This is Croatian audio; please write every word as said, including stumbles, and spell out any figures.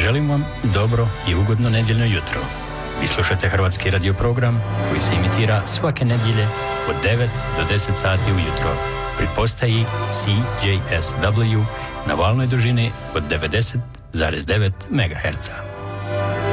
Želim vam dobro i ugodno nedjeljno jutro. Vi slušate hrvatski radio program koji se imitira svake nedjelje od devet do deset sati ujutro pri postaji C J S W na valnoj dužini od devedeset zarez devet megaherca.